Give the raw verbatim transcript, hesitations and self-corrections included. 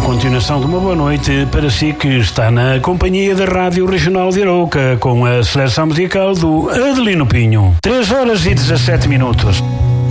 continuação de uma boa noite para si que está na companhia da Rádio Regional de Arouca com a seleção musical do Adelino Pinho. três horas e dezassete minutos.